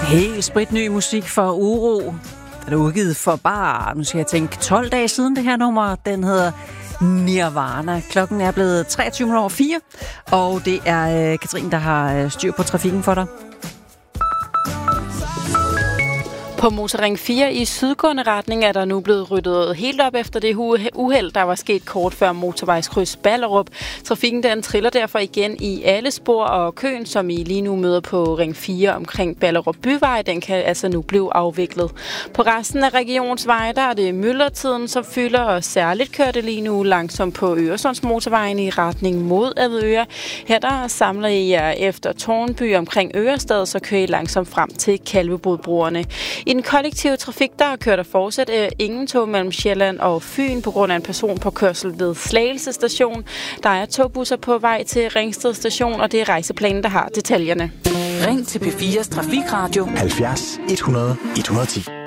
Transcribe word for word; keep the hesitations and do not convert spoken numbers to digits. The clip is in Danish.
Helt spritny musik for Uro. Den er udgivet for bare, nu skal jeg tænke, tolv dage siden det her nummer. Den hedder Nirvana. Klokken er blevet treogtyve over fire, og det er øh, Katrine, der har øh, styr på trafikken for dig. På Motorring fire i sydgående retning er der nu blevet ryddet helt op efter det uheld, der var sket kort før motorvejskryds Ballerup. Trafikken den triller derfor igen i alle spor, og køen, som I lige nu møder på Ring fire omkring Ballerup Byvej, den kan altså nu blive afviklet. På resten af regionsveje, der er det myldretiden, som fylder, og særligt kører det lige nu langsomt på Øresundsmotorvejen i retning mod Avedøre. Her der samler I jer efter Tårnby omkring Ørestad, så kører I langsomt frem til Kalvebodbroerne. I den kollektive trafik, der kører der fortsat øh, ingen tog mellem Sjælland og Fyn på grund af en personpåkørsel ved Slagelse station. Der er togbusser på vej til Ringsted station, og det er Rejseplanen, der har detaljerne. Ring til P fires Trafikradio halvfjerds et hundrede et hundrede og ti.